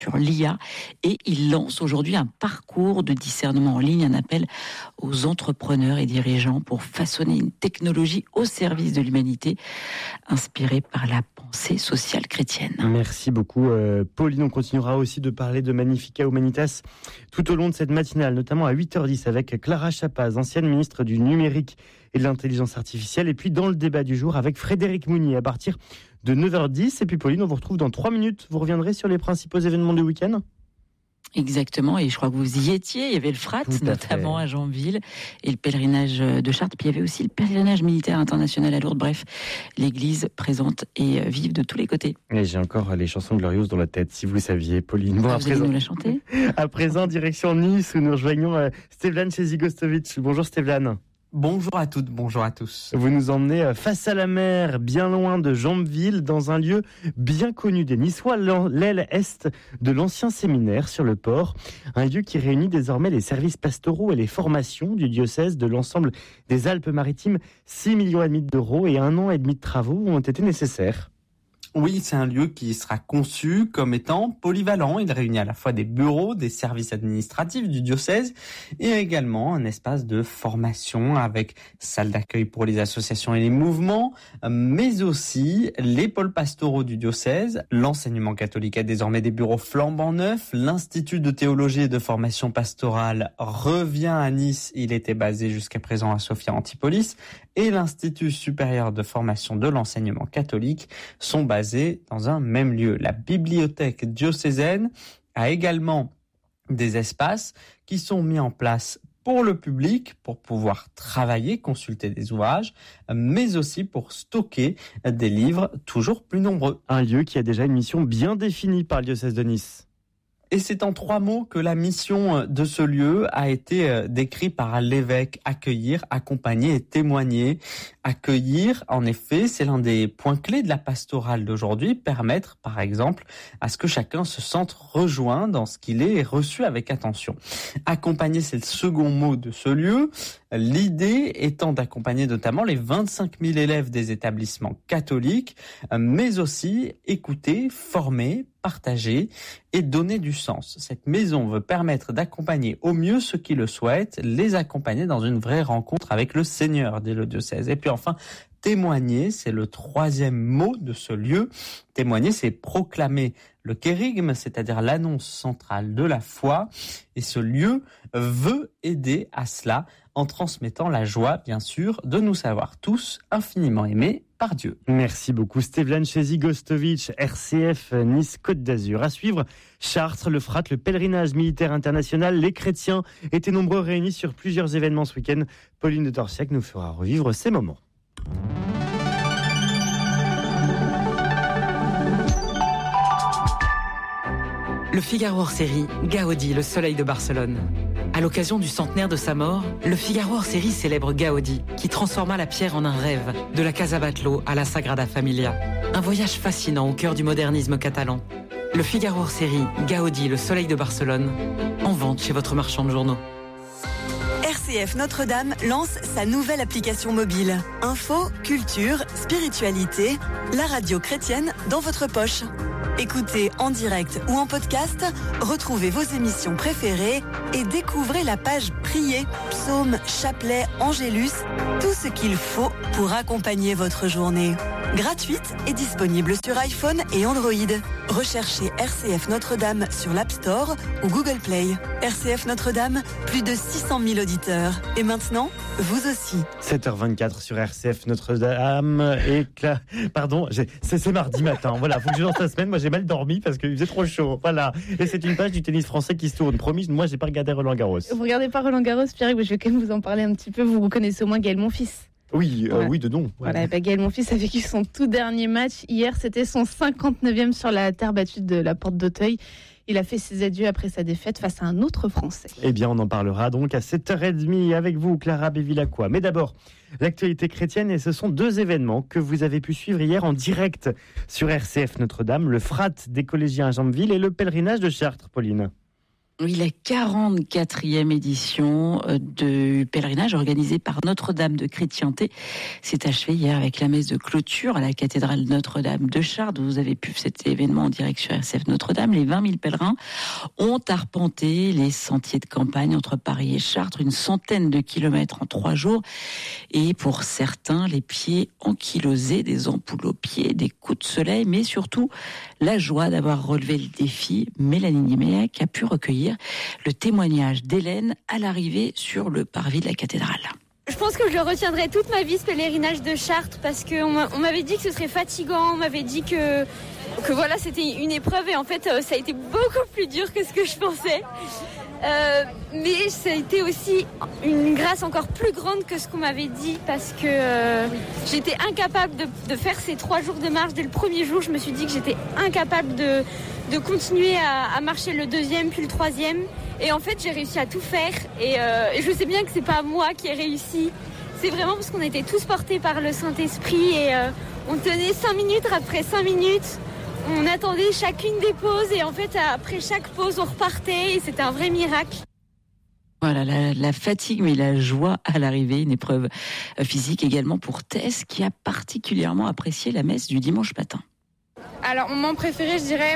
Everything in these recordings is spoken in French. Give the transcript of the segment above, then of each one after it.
sur l'IA et il lance aujourd'hui un parcours de discernement en ligne, un appel aux entrepreneurs et dirigeants pour façonner une technologie au service de l'humanité, inspirée par la pensée sociale chrétienne. Merci beaucoup Pauline. On continuera aussi de parler de Magnificat Humanitas tout au long de cette matinale, notamment à 8h10 avec Clara Chapaz, ancienne ministre du numérique et de l'intelligence artificielle, et puis dans le débat du jour avec Frédéric Mounier à partir de 9h10. Et puis Pauline, on vous retrouve dans 3 minutes. Vous reviendrez sur les principaux événements du week-end ? Exactement, et je crois que vous y étiez. Il y avait le FRAT, notamment à Janville, et le pèlerinage de Chartres. Puis il y avait aussi le pèlerinage militaire international à Lourdes. Bref, l'église présente et vive de tous les côtés. Et j'ai encore les chansons glorieuses dans la tête, si vous saviez, Pauline. Bon, vous allez nous la chanter ? À présent, direction Nice, où nous rejoignons Stevlan Chezigostovic. Bonjour Stevlan. Bonjour à toutes, bonjour à tous. Vous nous emmenez face à la mer, bien loin de Janville, dans un lieu bien connu des Niçois, l'aile est de l'ancien séminaire sur le port. Un lieu qui réunit désormais les services pastoraux et les formations du diocèse de l'ensemble des Alpes-Maritimes. 6,5 millions d'euros et 1 an et demi de travaux ont été nécessaires. Oui, c'est un lieu qui sera conçu comme étant polyvalent. Il réunit à la fois des bureaux, des services administratifs du diocèse et également un espace de formation avec salle d'accueil pour les associations et les mouvements, mais aussi les pôles pastoraux du diocèse. L'enseignement catholique a désormais des bureaux flambant neufs. L'Institut de théologie et de formation pastorale revient à Nice. Il était basé jusqu'à présent à Sophia Antipolis. Et l'Institut supérieur de formation de l'enseignement catholique sont basés dans un même lieu. La bibliothèque diocésaine a également des espaces qui sont mis en place pour le public, pour pouvoir travailler, consulter des ouvrages, mais aussi pour stocker des livres toujours plus nombreux. Un lieu qui a déjà une mission bien définie par le diocèse de Nice. Et c'est en 3 mots que la mission de ce lieu a été décrite par l'évêque: accueillir, accompagner et témoigner. Accueillir, en effet, c'est l'un des points clés de la pastorale d'aujourd'hui, permettre, par exemple, à ce que chacun se sente rejoint dans ce qu'il est et reçu avec attention. Accompagner, c'est le second mot de ce lieu. L'idée étant d'accompagner notamment les 25 000 élèves des établissements catholiques, mais aussi écouter, former, partager et donner du sens. Cette maison veut permettre d'accompagner au mieux ceux qui le souhaitent, les accompagner dans une vraie rencontre avec le Seigneur, dit le diocèse. Et puis enfin, témoigner, c'est le 3e mot de ce lieu. Témoigner, c'est proclamer le kérygme, c'est-à-dire l'annonce centrale de la foi. Et ce lieu veut aider à cela en transmettant la joie, bien sûr, de nous savoir tous infiniment aimés par Dieu. Merci beaucoup Stevlan Chezigostovic, RCF Nice Côte d'Azur. À suivre, Chartres, le FRAT, le pèlerinage militaire international. Les chrétiens étaient nombreux réunis sur plusieurs événements ce week-end. Pauline de Torsiac nous fera revivre ces moments. Le Figaro hors série, Gaudi, le soleil de Barcelone. À l'occasion du centenaire de sa mort, le Figaro hors série célèbre Gaudi, qui transforma la pierre en un rêve, de la Casa Batlló à la Sagrada Familia. Un voyage fascinant au cœur du modernisme catalan. Le Figaro hors série, Gaudi, le soleil de Barcelone, en vente chez votre marchand de journaux. RCF Notre-Dame lance sa nouvelle application mobile. Info, culture, spiritualité, la radio chrétienne dans votre poche. Écoutez en direct ou en podcast, retrouvez vos émissions préférées et découvrez la page Prier, Psaumes, Chapelet, Angélus, tout ce qu'il faut pour accompagner votre journée. Gratuite et disponible sur iPhone et Android. Recherchez RCF Notre-Dame sur l'App Store ou Google Play. RCF Notre-Dame, plus de 600 000 auditeurs. Et maintenant, vous aussi. 7h24 sur RCF Notre-Dame. Et pardon, c'est mardi matin. Voilà, faut que je lance la semaine. Moi, j'ai mal dormi parce qu'il faisait trop chaud. Voilà. Et c'est une page du tennis français qui se tourne. Promis, moi, j'ai pas regardé Roland-Garros. Vous regardez pas Roland-Garros, Pierre, mais je vais quand même vous en parler un petit peu. Vous reconnaissez au moins Gaël Monfils. Oui, voilà. Oui, de nom. Ouais. Voilà, Gaël Monfils a vécu son tout dernier match. Hier, c'était son 59e sur la terre battue de la Porte d'Auteuil. Il a fait ses adieux après sa défaite face à un autre Français. Eh bien, on en parlera donc à 7h30 avec vous, Clara Bévilacqua. Mais d'abord, l'actualité chrétienne, et ce sont 2 événements que vous avez pu suivre hier en direct sur RCF Notre-Dame, le FRAT des collégiens à Janville et le pèlerinage de Chartres, Pauline. Oui, la 44e édition du pèlerinage organisé par Notre-Dame de Chrétienté s'est achevée hier avec la messe de clôture à la cathédrale Notre-Dame de Chartres. Vous avez pu cet événement en direct sur RCF Notre-Dame. Les 20 000 pèlerins ont arpenté les sentiers de campagne entre Paris et Chartres, une centaine de kilomètres en 3 jours. Et pour certains, les pieds ankylosés, des ampoules aux pieds, des coups de soleil, mais surtout la joie d'avoir relevé le défi. Mélanie Niemeyak a pu recueillir le témoignage d'Hélène à l'arrivée sur le parvis de la cathédrale. Je pense que je le retiendrai toute ma vie, ce pèlerinage de Chartres, parce qu'on m'avait dit que ce serait fatigant, on m'avait dit que voilà, c'était une épreuve, et en fait ça a été beaucoup plus dur que ce que je pensais. Mais ça a été aussi une grâce encore plus grande que ce qu'on m'avait dit, parce que j'étais incapable de faire ces 3 jours de marche. Dès le premier jour, je me suis dit que j'étais incapable de continuer à marcher le 2e puis le 3e. Et en fait, j'ai réussi à tout faire. Et je sais bien que c'est pas moi qui ai réussi. C'est vraiment parce qu'on était tous portés par le Saint-Esprit. Et on tenait 5 minutes après 5 minutes. On attendait chacune des pauses. Et en fait, après chaque pause, on repartait. Et c'était un vrai miracle. Voilà, la fatigue mais la joie à l'arrivée, une épreuve physique également pour Tess qui a particulièrement apprécié la messe du dimanche matin. Alors, mon moment préféré, je dirais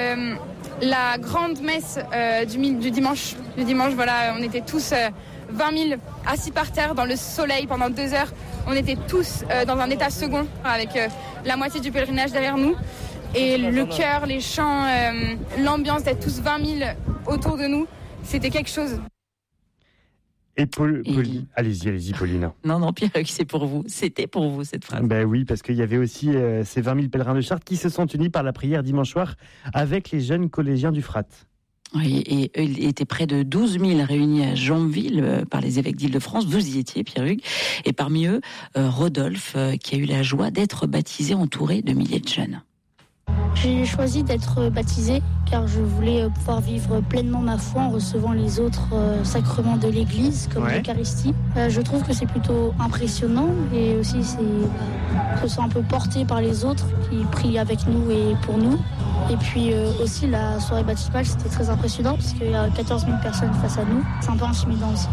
la grande messe du dimanche. Le dimanche, voilà, on était tous 20 000 assis par terre dans le soleil pendant 2 heures. On était tous dans un état second avec la moitié du pèlerinage derrière nous. Et le chœur, les chants, l'ambiance d'être tous 20 000 autour de nous, c'était quelque chose. Et allez-y, Paulina. Non, Pierre, c'est pour vous. C'était pour vous, cette phrase. Ben oui, parce qu'il y avait aussi ces 20 000 pèlerins de Chartres qui se sont unis par la prière dimanche soir avec les jeunes collégiens du Frat. Oui, et il était près de 12 000 réunis à Jambeville par les évêques d'Île-de-France. Vous y étiez, Pierre-Hugues. Et parmi eux, Rodolphe, qui a eu la joie d'être baptisé entouré de milliers de jeunes. J'ai choisi d'être baptisée car je voulais pouvoir vivre pleinement ma foi en recevant les autres sacrements de l'Église comme l'Eucharistie. Je trouve que c'est plutôt impressionnant et aussi se sent un peu porté par les autres qui prient avec nous et pour nous. Et puis aussi la soirée baptismale, c'était très impressionnant parce qu'il y a 14 000 personnes face à nous. C'est un peu intimidant aussi.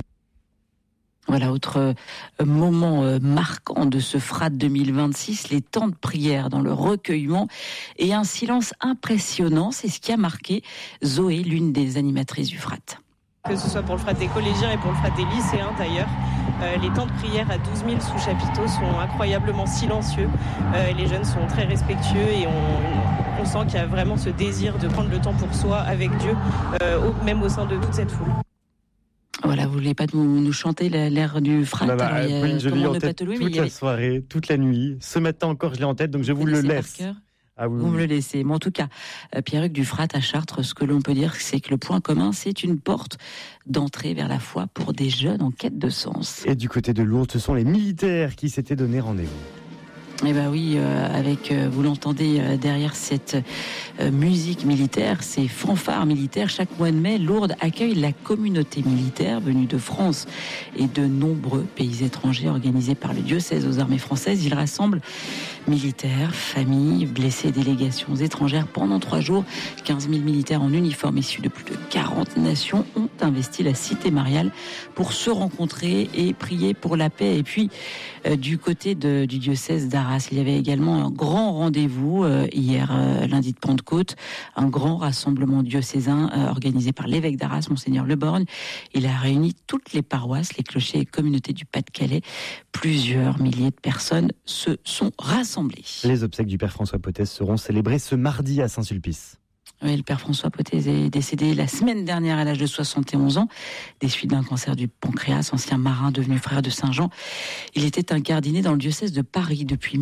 Voilà, autre moment marquant de ce Frat 2026, les temps de prière dans le recueillement et un silence impressionnant. C'est ce qui a marqué Zoé, l'une des animatrices du Frat. Que ce soit pour le Frat des collégiens et pour le Frat des lycéens d'ailleurs, les temps de prière à 12 000 sous chapiteaux sont incroyablement silencieux. Les jeunes sont très respectueux et on sent qu'il y a vraiment ce désir de prendre le temps pour soi avec Dieu, même au sein de toute cette foule. Voilà, vous voulez pas nous chanter l'air du Frat? Je l'ai en tête toute la soirée, toute la nuit. Ce matin encore, je l'ai en tête, donc je vous le laisse. Vous me le laissez. Mais en tout cas, Pierre-Hugues du Frat à Chartres, ce que l'on peut dire, c'est que le point commun, c'est une porte d'entrée vers la foi pour des jeunes en quête de sens. Et du côté de Lourdes, ce sont les militaires qui s'étaient donné rendez-vous. Eh ben oui, avec, vous l'entendez derrière cette musique militaire, ces fanfares militaires. Chaque mois de mai, Lourdes accueille la communauté militaire venue de France et de nombreux pays étrangers organisés par le diocèse aux armées françaises. Il rassemble militaires, familles, blessés, délégations étrangères pendant 3 jours. 15 000 militaires en uniforme issus de plus de 40 nations ont investi la cité mariale pour se rencontrer et prier pour la paix. Et puis, du côté du diocèse d'Arras, il y avait également un grand rendez-vous hier, lundi de Pentecôte, un grand rassemblement diocésain organisé par l'évêque d'Arras, Monseigneur Leborgne. Il a réuni toutes les paroisses, les clochers et communautés du Pas-de-Calais. Plusieurs milliers de personnes se sont rassemblées. Les obsèques du Père François Potez seront célébrées ce mardi à Saint-Sulpice. Oui, le Père François Potez est décédé la semaine dernière à l'âge de 71 ans, des suites d'un cancer du pancréas, ancien marin devenu frère de Saint-Jean. Il était incardiné dans le diocèse de Paris depuis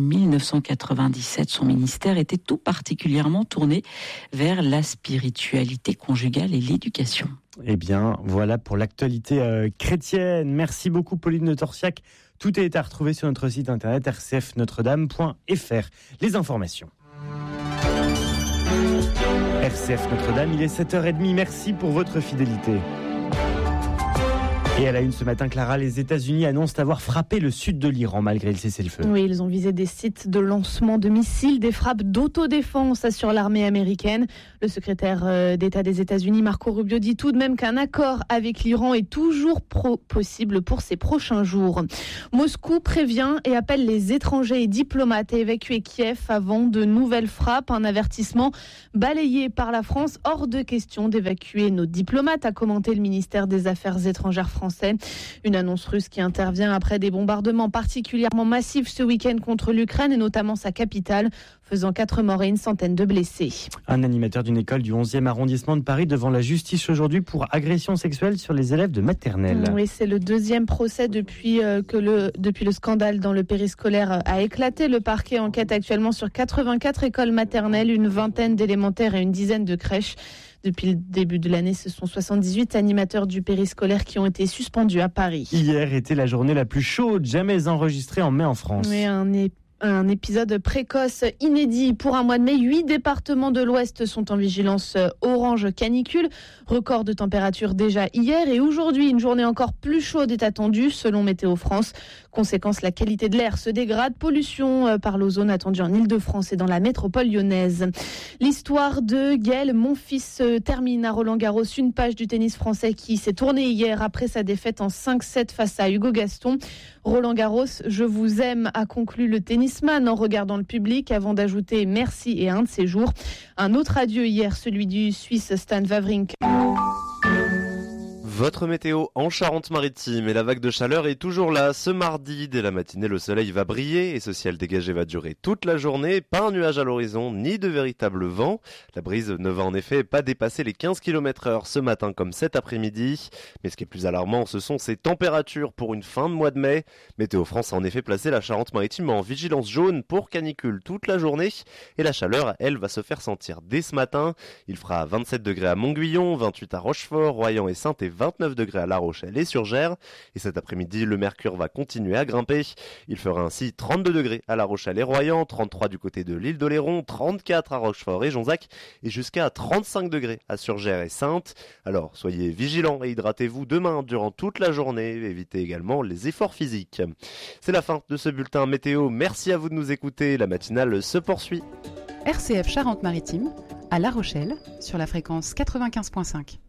1997. Son ministère était tout particulièrement tourné vers la spiritualité conjugale et l'éducation. Eh bien, voilà pour l'actualité chrétienne. Merci beaucoup, Pauline de Torsiac. Tout est à retrouver sur notre site internet rcfnotredame.fr. Les informations. RCF Notre-Dame, il est 7h30. Merci pour votre fidélité. Et à la une ce matin, Clara, les États-Unis annoncent avoir frappé le sud de l'Iran malgré le cessez-le-feu. Oui, ils ont visé des sites de lancement de missiles, des frappes d'autodéfense, assure l'armée américaine. Le secrétaire d'État des États-Unis, Marco Rubio, dit tout de même qu'un accord avec l'Iran est toujours possible pour ces prochains jours. Moscou prévient et appelle les étrangers et diplomates à évacuer Kiev avant de nouvelles frappes. Un avertissement balayé par la France. Hors de question d'évacuer nos diplomates, a commenté le ministère des Affaires étrangères français. Une annonce russe qui intervient après des bombardements particulièrement massifs ce week-end contre l'Ukraine et notamment sa capitale, faisant 4 morts et une centaine de blessés. Un animateur d'une école du 11e arrondissement de Paris devant la justice aujourd'hui pour agression sexuelle sur les élèves de maternelle. Oui, c'est le deuxième procès depuis le scandale dans le périscolaire a éclaté. Le parquet enquête actuellement sur 84 écoles maternelles, une vingtaine d'élémentaires et une dizaine de crèches. Depuis le début de l'année, ce sont 78 animateurs du périscolaire qui ont été suspendus à Paris. Hier était la journée la plus chaude jamais enregistrée en mai en France. Oui, un épisode précoce inédit pour un mois de mai. 8 départements de l'Ouest sont en vigilance orange canicule. Record de température déjà hier et aujourd'hui. Une journée encore plus chaude est attendue selon Météo France. Conséquence, la qualité de l'air se dégrade. Pollution par l'ozone attendue en Ile-de-France et dans la métropole lyonnaise. L'histoire de Gaël Monfils termine à Roland-Garros. Une page du tennis français qui s'est tournée hier après sa défaite en 5-7 face à Hugo Gaston. Roland-Garros, je vous aime, a conclu le tennisman en regardant le public avant d'ajouter merci et un de ses jours. Un autre adieu hier, celui du Suisse Stan Wawrinka. Votre météo en Charente-Maritime et la vague de chaleur est toujours là. Ce mardi, dès la matinée, le soleil va briller et ce ciel dégagé va durer toute la journée. Pas un nuage à l'horizon, ni de véritable vent. La brise ne va en effet pas dépasser les 15 km/h ce matin comme cet après-midi. Mais ce qui est plus alarmant, ce sont ces températures pour une fin de mois de mai. Météo France a en effet placé la Charente-Maritime en vigilance jaune pour canicule toute la journée. Et la chaleur, elle, va se faire sentir dès ce matin. Il fera 27 degrés à Montguyon, 28 à Rochefort, Royan et Saintes et 29 degrés à La Rochelle et sur Gers. Et cet après-midi, le mercure va continuer à grimper. Il fera ainsi 32 degrés à La Rochelle et Royan, 33 du côté de l'île d'Oléron, 34 à Rochefort et Jonzac et jusqu'à 35 degrés à Surgères et Saintes. Alors, soyez vigilants et hydratez-vous demain durant toute la journée. Évitez également les efforts physiques. C'est la fin de ce bulletin météo. Merci à vous de nous écouter. La matinale se poursuit. RCF Charente-Maritime, à La Rochelle, sur la fréquence 95.5.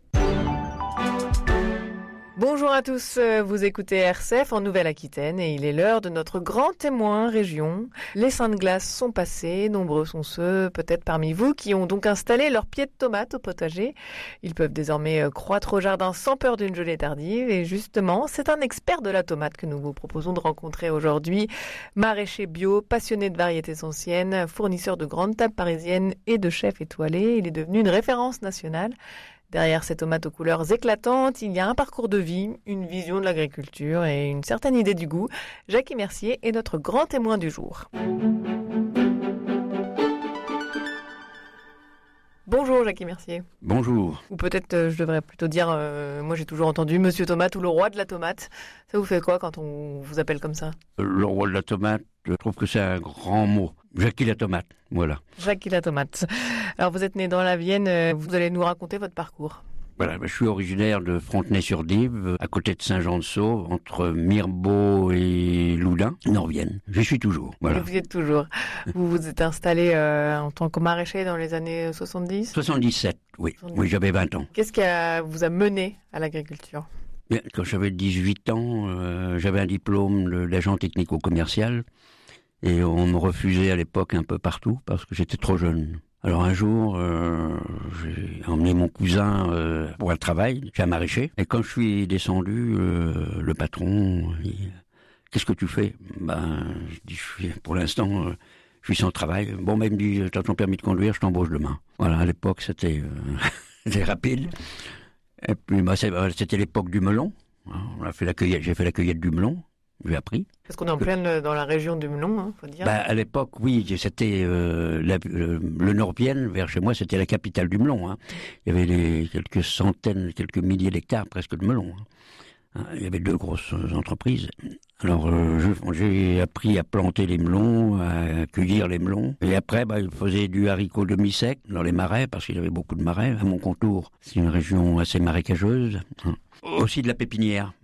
Bonjour à tous, vous écoutez RCF en Nouvelle-Aquitaine et il est l'heure de notre grand témoin région. Les seins de glace sont passés, nombreux sont ceux, peut-être parmi vous, qui ont donc installé leurs pieds de tomates au potager. Ils peuvent désormais croître au jardin sans peur d'une gelée tardive et justement, c'est un expert de la tomate que nous vous proposons de rencontrer aujourd'hui. Maraîcher bio, passionné de variétés anciennes, fournisseur de grandes tables parisiennes et de chefs étoilés, il est devenu une référence nationale. Derrière ces tomates aux couleurs éclatantes, il y a un parcours de vie, une vision de l'agriculture et une certaine idée du goût. Jackie Mercier est notre grand témoin du jour. Bonjour Jackie Mercier. Bonjour. Ou peut-être je devrais plutôt dire, moi j'ai toujours entendu Monsieur Tomate ou le roi de la tomate. Ça vous fait quoi quand on vous appelle comme ça ? Le roi de la tomate, je trouve que c'est un grand mot. Jackie la tomate, voilà. Jackie la tomate. Alors vous êtes né dans la Vienne, vous allez nous raconter votre parcours. Voilà, je suis originaire de Frontenay-sur-Dive, à côté de Saint-Jean-de-Sauve, entre Mirbeau et Loudun, en Vienne. J'y suis toujours, voilà. Et vous y êtes toujours. Vous vous êtes installé en tant que maraîcher dans les années 70 ? 77, oui. 70. Oui, j'avais 20 ans. Qu'est-ce qui vous a mené à l'agriculture ? Bien, quand j'avais 18 ans, j'avais un diplôme d'agent technico-commercial et on me refusait à l'époque un peu partout parce que j'étais trop jeune. Alors un jour, j'ai emmené mon cousin pour un travail, chez un maraîcher. Et quand je suis descendu, le patron, il dit, qu'est-ce que tu fais ? Je dis, pour l'instant, je suis sans travail. Bon, il me dit, t'as ton permis de conduire, je t'embauche demain. Voilà, à l'époque, c'était rapide. Et puis, c'était l'époque du melon. J'ai fait la cueillette du melon. J'ai appris. Parce qu'on est en pleine dans la région du melon, faut dire. À l'époque, oui, c'était le Nord-Vienne, vers chez moi, c'était la capitale du melon. Il y avait quelques centaines, quelques milliers d'hectares presque de melon. Il y avait 2 grosses entreprises. Alors, j'ai appris à planter les melons, à cueillir les melons. Et après, il faisait du haricot demi-sec dans les marais, parce qu'il y avait beaucoup de marais. À Montcontour, c'est une région assez marécageuse. Aussi de la pépinière.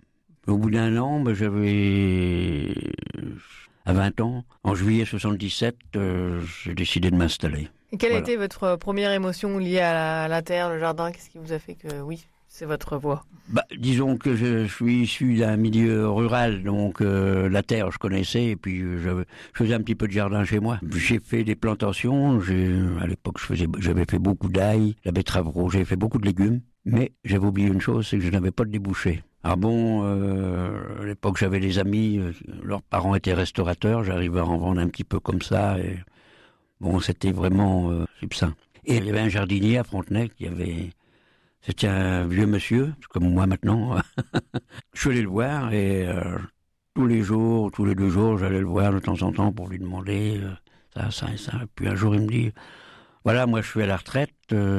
Au bout d'un an, j'avais... À 20 ans, en juillet 77, j'ai décidé de m'installer. Et quelle a Voilà. été votre première émotion liée à la terre, le jardin? Qu'est-ce qui vous a fait que oui, c'est votre voie? Disons que je suis issu d'un milieu rural, donc la terre je connaissais, et puis je faisais un petit peu de jardin chez moi. J'ai fait des plantations, à l'époque j'avais fait beaucoup d'ail, la betterave rouge, j'ai fait beaucoup de légumes, mais j'avais oublié une chose, c'est que je n'avais pas de débouchés. À l'époque j'avais des amis, leurs parents étaient restaurateurs, j'arrivais à en vendre un petit peu comme ça, et bon c'était vraiment subsain. Et il y avait un jardinier à Frontenay c'était un vieux monsieur, comme moi maintenant. Je suis allé le voir et tous les 2 jours, j'allais le voir de temps en temps pour lui demander ça. Puis un jour, il me dit, voilà, moi je suis à la retraite,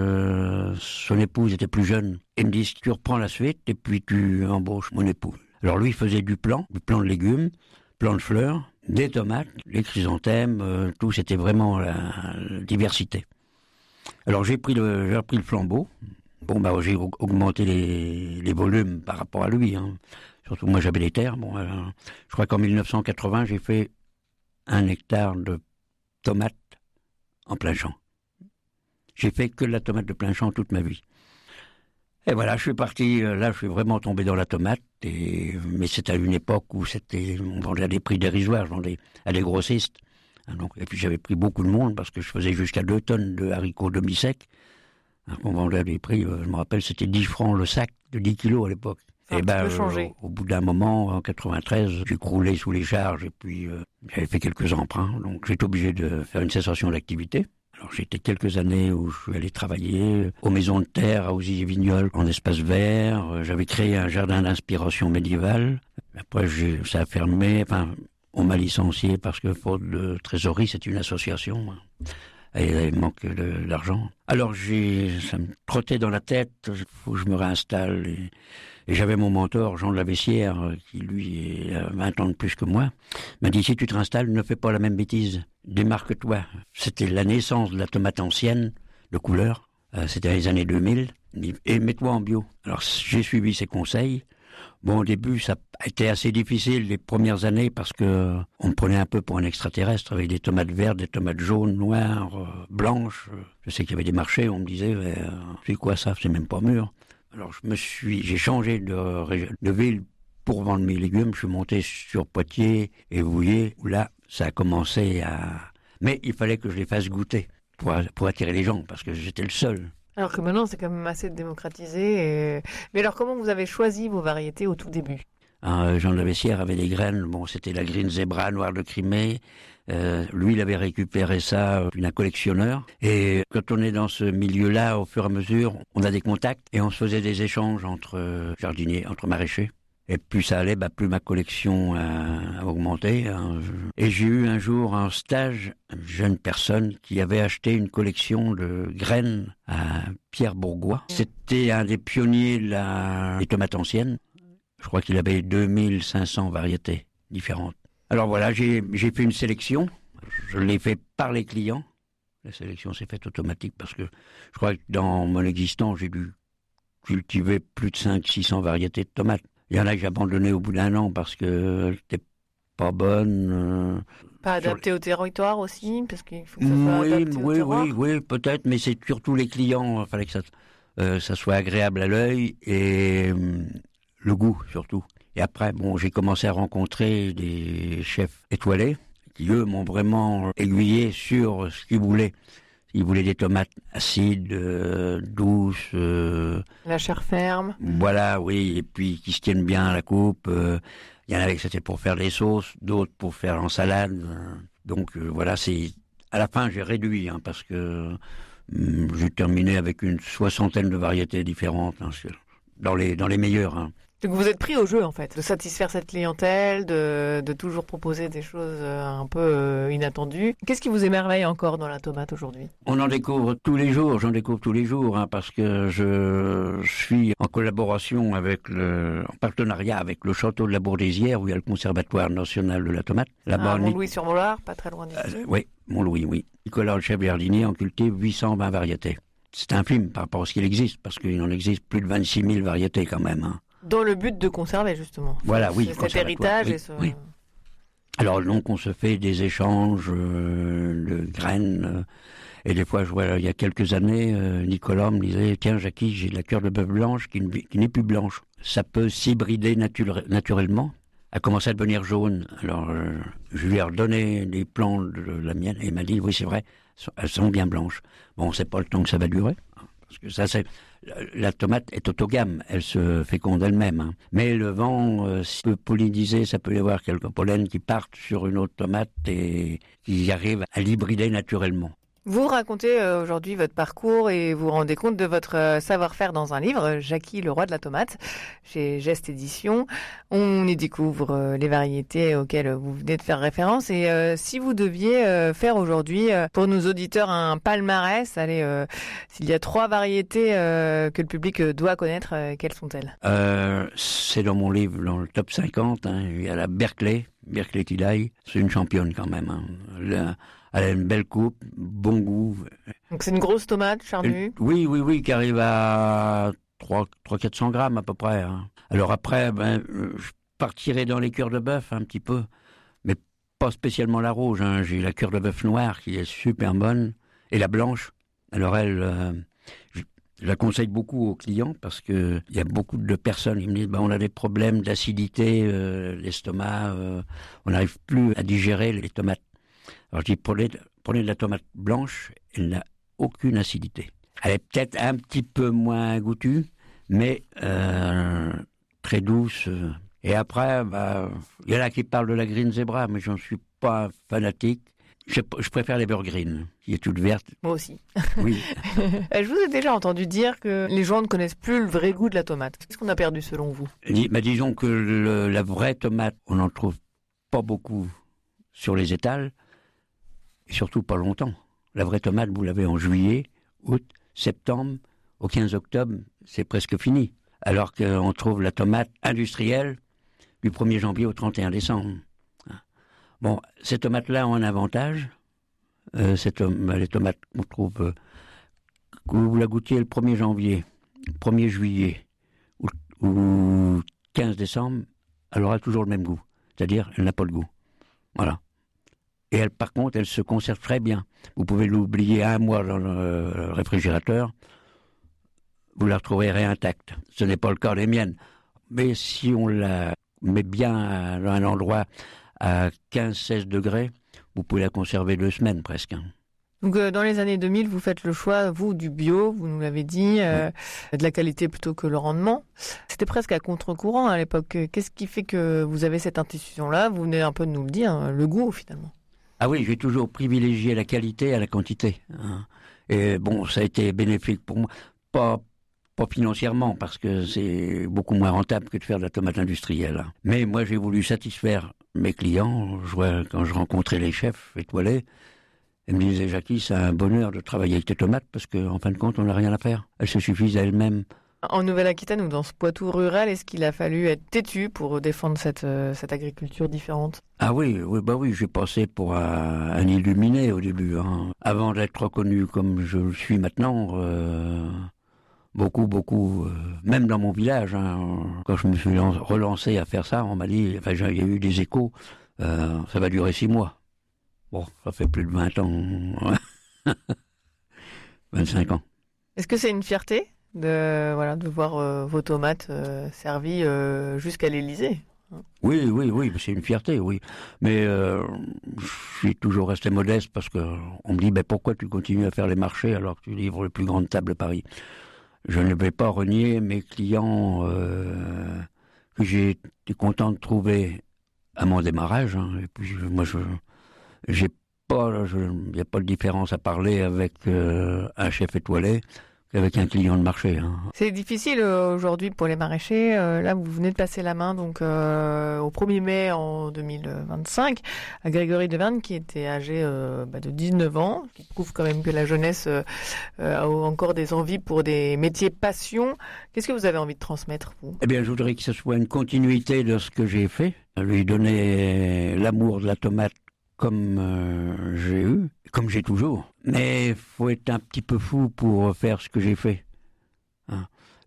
son épouse était plus jeune. Il me dit, tu reprends la suite et puis tu embauches mon épouse. Alors lui, il faisait du plan de légumes, plan de fleurs, des tomates, les chrysanthèmes, tout, c'était vraiment la diversité. Alors j'ai repris le flambeau. Bon, j'ai augmenté les volumes par rapport à lui. Hein. Surtout, moi, j'avais les terres. Je crois qu'en 1980, j'ai fait 1 hectare de tomates en plein champ. J'ai fait que de la tomate de plein champ toute ma vie. Et voilà, je suis parti. Là, je suis vraiment tombé dans la tomate. Mais c'était à une époque où on vendait à des prix dérisoires. Je vendais à des grossistes. Et puis, j'avais pris beaucoup de monde parce que je faisais jusqu'à 2 tonnes de haricots demi-secs. On vendait à des prix, je me rappelle, c'était 10 francs le sac de 10 kilos à l'époque. Et au bout d'un moment, en 93, j'ai croulé sous les charges et puis j'avais fait quelques emprunts. Donc j'étais obligé de faire une cessation d'activité. Alors j'étais quelques années où je suis allé travailler aux maisons de terre, à Ouzille-et-Vignoles, en espace vert. J'avais créé un jardin d'inspiration médiévale. Après, ça a fermé. On m'a licencié parce que faute de trésorerie, c'est une association. Et il manque d'argent. Alors ça me trottait dans la tête, il faut que je me réinstalle. Et j'avais mon mentor, Jean de la Vessière, qui lui a 20 ans de plus que moi, m'a dit, si tu te réinstalles, ne fais pas la même bêtise, démarque-toi. C'était la naissance de la tomate ancienne, de couleur, c'était dans les années 2000, et mets-toi en bio. Alors j'ai suivi ses conseils. Bon, au début, ça a été assez difficile les premières années parce que on me prenait un peu pour un extraterrestre avec des tomates vertes, des tomates jaunes, noires, blanches. Je sais qu'il y avait des marchés, on me disait, c'est quoi ça? C'est même pas mûr. Alors j'ai changé de ville pour vendre mes légumes. Je suis monté sur Poitiers et Vouillers où là, ça a commencé mais il fallait que je les fasse goûter pour attirer les gens parce que j'étais le seul. Alors que maintenant, c'est quand même assez démocratisé. Mais alors, comment vous avez choisi vos variétés au tout début? Jean de la Vessière avait des graines. Bon, c'était la Green Zebra noire de Crimée. Lui, il avait récupéré ça d'un collectionneur. Et quand on est dans ce milieu-là, au fur et à mesure, on a des contacts et on se faisait des échanges entre jardiniers, entre maraîchers. Et plus ça allait, plus ma collection a augmenté. Et j'ai eu un jour un stage, une jeune personne qui avait acheté une collection de graines à Pierre Bourgois. C'était un des pionniers des tomates anciennes. Je crois qu'il avait 2500 variétés différentes. Alors voilà, j'ai fait une sélection. Je l'ai fait par les clients. La sélection s'est faite automatique parce que je crois que dans mon existence, j'ai dû cultiver plus de 500-600 variétés de tomates. Il y en a que j'ai abandonné au bout d'1 an parce que c'était pas bonne. Pas adapté au territoire aussi, parce qu'il faut que ça soit adapté au terroir. Oui, peut-être, mais c'est surtout les clients. Il fallait que ça soit agréable à l'œil et le goût surtout. Et après, j'ai commencé à rencontrer des chefs étoilés qui, eux, m'ont vraiment aiguillé sur ce qu'ils voulaient. Ils voulaient des tomates acides, douces. La chair ferme. Voilà, oui, et puis qui se tiennent bien à la coupe. Il y en avait que c'était pour faire des sauces, d'autres pour faire l'ensalade. Donc voilà, à la fin j'ai réduit parce que j'ai terminé avec une 60aine de variétés différentes dans les meilleures. Donc vous êtes pris au jeu en fait, de satisfaire cette clientèle, de toujours proposer des choses un peu inattendues. Qu'est-ce qui vous émerveille encore dans la tomate aujourd'hui? On en découvre tous les jours, parce que je suis en collaboration en partenariat avec le château de la Bourdésière où il y a le Conservatoire national de la tomate. Montlouis-sur-Mollard, pas très loin d'ici. Oui, Montlouis, oui. Nicolas, le chef jardinier, en cultive 820 variétés. C'est infime par rapport à ce qu'il existe, parce qu'il en existe plus de 26 000 variétés quand même. Dans le but de conserver, justement. Voilà, oui. Cet héritage oui, et ce... Oui. Alors, donc, on se fait des échanges de graines. Et des fois, je vois, il y a quelques années, Nicolas me disait « Tiens, Jackie, j'ai de la cœur de bœuf blanche qui n'est plus blanche. » Ça peut s'hybrider naturellement, a commencé à devenir jaune. Alors, je lui ai redonné des plants de la mienne et il m'a dit « Oui, c'est vrai, elles sont bien blanches. » Bon, on ne sait pas le temps que ça va durer. Parce que ça, la tomate est autogame, elle se féconde elle-même. Hein. Mais le vent peut polliniser, ça peut y avoir quelques pollens qui partent sur une autre tomate et qui arrivent à l'hybrider naturellement. Vous racontez aujourd'hui votre parcours et vous rendez compte de votre savoir-faire dans un livre, Jackie, le roi de la tomate, chez Geste Éditions. On y découvre les variétés auxquelles vous venez de faire référence. Et si vous deviez faire aujourd'hui, pour nos auditeurs, un palmarès, allez, s'il y a 3 variétés que le public doit connaître, quelles sont-elles ? C'est dans mon livre, dans le top 50. Hein. Il y a la Berkeley Tidaï. C'est une championne quand même. Hein. Elle a une belle coupe, bon goût. Donc c'est une grosse tomate charnue. Oui, qui arrive à 300-400 grammes à peu près. Hein. Alors après, je partirai dans les cœurs de bœuf un petit peu, mais pas spécialement la rouge. Hein. J'ai la cœur de bœuf noire qui est super bonne, et la blanche. Alors elle, je la conseille beaucoup aux clients parce que il y a beaucoup de personnes qui me disent on a des problèmes d'acidité, l'estomac, on n'arrive plus à digérer les tomates. Alors je dis, prenez de la tomate blanche, elle n'a aucune acidité. Elle est peut-être un petit peu moins goûtue, mais très douce. Et après, il y en a qui parlent de la Green Zebra, mais j'en suis pas fanatique. Je préfère les Beurre Green, qui est toute verte. Moi aussi. Oui. Je vous ai déjà entendu dire que les gens ne connaissent plus le vrai goût de la tomate. Qu'est-ce qu'on a perdu selon vous ? Disons que la vraie tomate, on n'en trouve pas beaucoup sur les étals. Et surtout pas longtemps. La vraie tomate, vous l'avez en juillet, août, septembre, au 15 octobre, c'est presque fini. Alors qu'on trouve la tomate industrielle du 1er janvier au 31 décembre. Bon, ces tomates-là ont un avantage. Les tomates qu'on trouve, que vous la goûtiez le 1er janvier, 1er juillet ou 15 décembre, elle aura toujours le même goût. C'est-à-dire, elle n'a pas le goût. Voilà. Et elle, par contre, elle se conserve très bien. Vous pouvez l'oublier 1 mois dans le réfrigérateur, vous la retrouverez intacte. Ce n'est pas le cas des miennes. Mais si on la met bien dans un endroit à 15-16 degrés, vous pouvez la conserver 2 semaines presque. Donc dans les années 2000, vous faites le choix, vous, du bio, vous nous l'avez dit, de la qualité plutôt que le rendement. C'était presque à contre-courant à l'époque. Qu'est-ce qui fait que vous avez cette intuition-là ? Vous venez un peu de nous le dire, le goût finalement. Ah oui, j'ai toujours privilégié la qualité à la quantité. Hein. Et bon, ça a été bénéfique pour moi. Pas financièrement, parce que c'est beaucoup moins rentable que de faire de la tomate industrielle. Mais moi, j'ai voulu satisfaire mes clients. Quand je rencontrais les chefs étoilés, ils me disaient, Jackie, c'est un bonheur de travailler avec tes tomates, parce qu'en fin de compte, on n'a rien à faire. Elles se suffisent à elles-mêmes. En Nouvelle-Aquitaine ou dans ce Poitou rural, est-ce qu'il a fallu être têtu pour défendre cette agriculture différente ? Ah oui, j'ai passé pour un illuminé au début. Hein. Avant d'être reconnu comme je le suis maintenant, beaucoup, même dans mon village, hein, quand je me suis relancé à faire ça, on m'a dit, il y a eu des échos, ça va durer 6 mois. Bon, ça fait plus de 20 ans, 25 ans. Est-ce que c'est une fierté de voir vos tomates servies jusqu'à l'Élysée ? Oui, c'est une fierté, oui. Mais je suis toujours resté modeste parce qu'on me dit pourquoi tu continues à faire les marchés alors que tu livres les plus grandes tables de Paris ? Je ne vais pas renier mes clients que j'ai été content de trouver à mon démarrage. Hein. Et puis moi, il n'y a pas de différence à parler avec un chef étoilé qu'avec un client de marché. Hein. C'est difficile aujourd'hui pour les maraîchers. Là, vous venez de passer la main donc au 1er mai en 2025 à Grégory Deverne qui était âgé de 19 ans, qui prouve quand même que la jeunesse a encore des envies pour des métiers passion. Qu'est-ce que vous avez envie de transmettre, vous ? Eh bien, je voudrais que ce soit une continuité de ce que j'ai fait, lui donner l'amour de la tomate comme j'ai eu, comme j'ai toujours. Mais il faut être un petit peu fou pour faire ce que j'ai fait. Hein.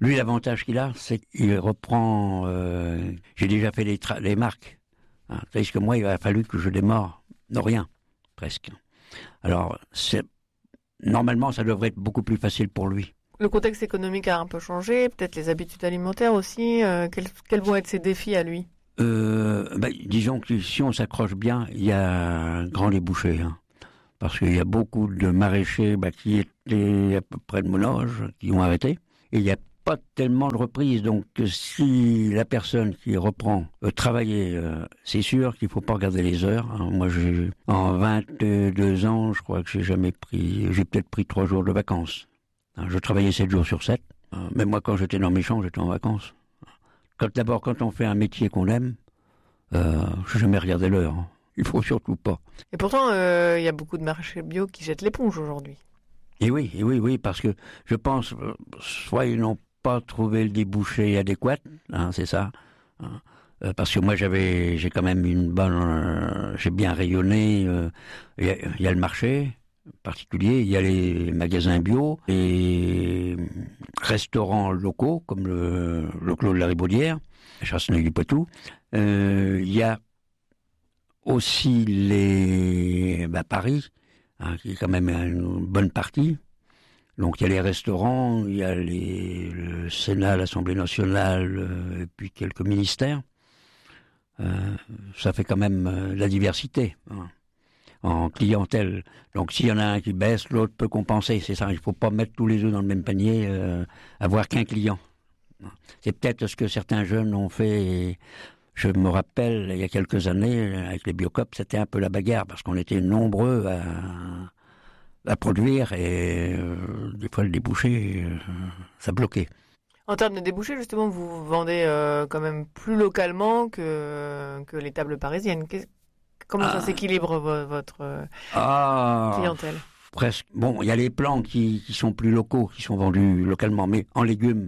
Lui, l'avantage qu'il a, c'est qu'il reprend... j'ai déjà fait les marques. Tandis que moi, il a fallu que je démarre de rien, presque. Alors, normalement, ça devrait être beaucoup plus facile pour lui. Le contexte économique a un peu changé, peut-être les habitudes alimentaires aussi. Quels vont être ses défis à lui ? Disons que si on s'accroche bien, il y a un grand débouché. Parce qu'il y a beaucoup de maraîchers qui étaient à peu près de mon âge, qui ont arrêté. Et il n'y a pas tellement de reprise. Donc si la personne qui reprend travailler, c'est sûr qu'il ne faut pas regarder les heures. Moi, en 22 ans, je crois que j'ai peut-être pris 3 jours de vacances. Je travaillais 7 jours sur 7. Mais moi, quand j'étais dans mes champs, j'étais en vacances. D'abord, quand on fait un métier qu'on aime, je n'ai jamais regardé l'heure. Il faut surtout pas. Et pourtant, il y a beaucoup de maraîchers bio qui jettent l'éponge aujourd'hui. Et oui, parce que je pense, soit ils n'ont pas trouvé le débouché adéquat, c'est ça. Parce que moi, j'ai quand même j'ai bien rayonné. Il y a le marché particulier, il y a les magasins bio, les restaurants locaux, comme le Clos de la Ribaudière, Chasseneuil-du-Poitou. Il y a aussi Paris, qui est quand même une bonne partie. Donc il y a les restaurants, il y a le Sénat, l'Assemblée nationale, et puis quelques ministères. Ça fait quand même la diversité en clientèle. Donc s'il y en a un qui baisse, l'autre peut compenser. C'est ça, il ne faut pas mettre tous les œufs dans le même panier, avoir qu'un client. C'est peut-être ce que certains jeunes ont fait. Et je me rappelle, il y a quelques années, avec les Biocoop, c'était un peu la bagarre, parce qu'on était nombreux à produire, et des fois le débouché, ça bloquait. En termes de débouchés, justement, vous vendez quand même plus localement que les tables parisiennes. Comment ça s'équilibre votre clientèle ? Presque. Bon, il y a les plants qui sont plus locaux, qui sont vendus localement, mais en légumes,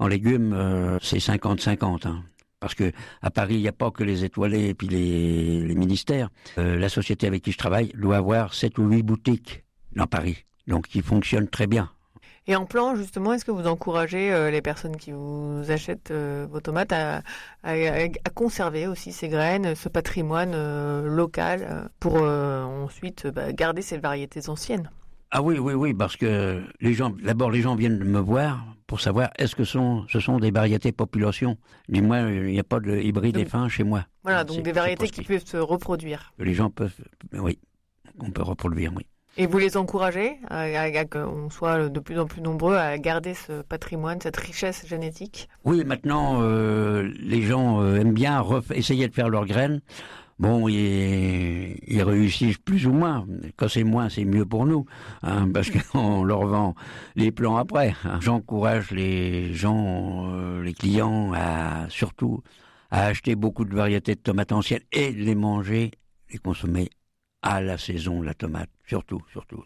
c'est 50-50. Parce que à Paris, il n'y a pas que les étoilés et puis les ministères. La société avec qui je travaille doit avoir 7 ou 8 boutiques dans Paris, donc qui fonctionnent très bien. Et en plan, justement, est-ce que vous encouragez les personnes qui vous achètent vos tomates à conserver aussi ces graines, ce patrimoine local, pour ensuite garder ces variétés anciennes ? Ah oui, parce que les gens viennent me voir pour savoir est-ce que ce sont des variétés population. Dis-moi, il n'y a pas de hybride et fin chez moi. Voilà, donc des variétés qui peuvent se reproduire. Les gens peuvent, oui, on peut reproduire, oui. Et vous les encouragez à qu'on soit de plus en plus nombreux à garder ce patrimoine, cette richesse génétique ? Oui, maintenant, les gens aiment bien essayer de faire leurs graines. Bon, ils réussissent plus ou moins. Quand c'est moins, c'est mieux pour nous, parce qu'on leur vend les plants après. J'encourage les gens, les clients, surtout à acheter beaucoup de variétés de tomates anciennes et les manger, les consommer à la saison, la tomate. Surtout.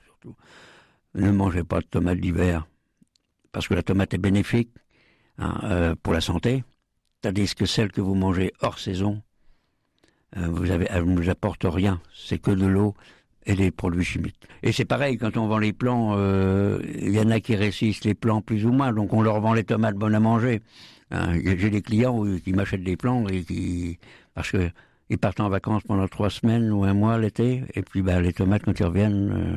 Ne mangez pas de tomates d'hiver, parce que la tomate est bénéfique pour la santé, tandis que celle que vous mangez hors saison, elle ne vous apporte rien, c'est que de l'eau et des produits chimiques. Et c'est pareil, quand on vend les plants, il y en a qui réussissent les plants plus ou moins, donc on leur vend les tomates bonnes à manger. J'ai des clients qui m'achètent des plants parce que ils partent en vacances pendant 3 semaines ou 1 mois l'été, et puis les tomates, quand ils reviennent,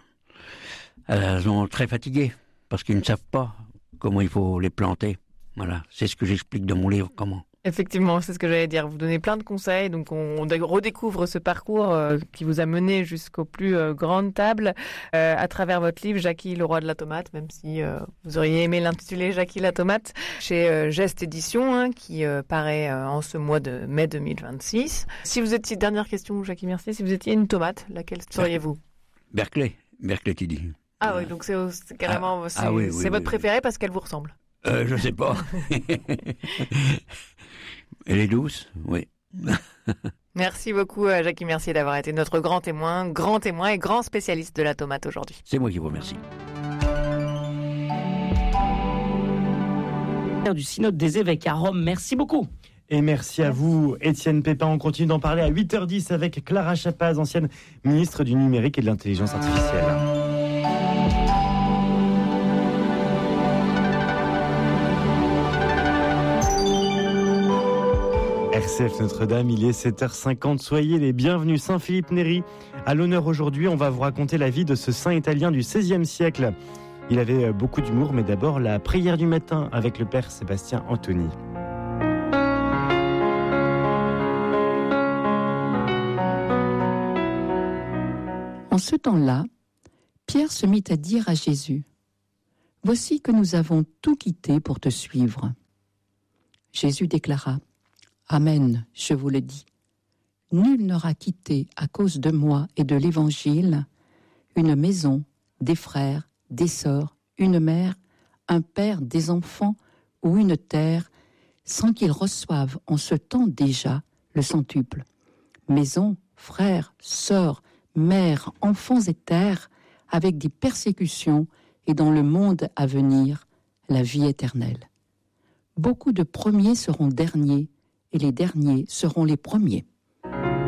elles sont très fatiguées, parce qu'ils ne savent pas comment il faut les planter. Voilà, c'est ce que j'explique dans mon livre, comment. Effectivement, c'est ce que j'allais dire. Vous donnez plein de conseils, donc on redécouvre ce parcours qui vous a mené jusqu'aux plus grandes tables à travers votre livre Jackie, le roi de la tomate, même si vous auriez aimé l'intituler Jackie la tomate, chez Geste Édition, qui paraît en ce mois de mai 2026. Si vous étiez, dernière question Jackie Mercier, si vous étiez une tomate, laquelle seriez-vous ? Berkeley tu dis. Ah oui, donc c'est carrément c'est votre préférée parce qu'elle vous ressemble. Je sais pas. Elle est douce, oui. Merci beaucoup Jackie Mercier d'avoir été notre grand témoin et grand spécialiste de la tomate aujourd'hui. C'est moi qui vous remercie. Du synode des évêques à Rome, merci beaucoup. Et merci à vous, Étienne Pépin. On continue d'en parler à 8h10 avec Clara Chapaz, ancienne ministre du numérique et de l'intelligence artificielle. RCF Notre-Dame, il est 7h50. Soyez les bienvenus. Saint-Philippe Néri, à l'honneur aujourd'hui, on va vous raconter la vie de ce saint italien du XVIe siècle. Il avait beaucoup d'humour, mais d'abord la prière du matin avec le père Sébastien Anthony. En ce temps-là, Pierre se mit à dire à Jésus : « Voici que nous avons tout quitté pour te suivre. » Jésus déclara : « Amen, je vous le dis. Nul n'aura quitté à cause de moi et de l'Évangile une maison, des frères, des sœurs, une mère, un père, des enfants ou une terre, sans qu'il reçoive en ce temps déjà le centuple. Maison, frères, sœurs, mères, enfants et terres, avec des persécutions et dans le monde à venir, la vie éternelle. Beaucoup de premiers seront derniers et les derniers seront les premiers. »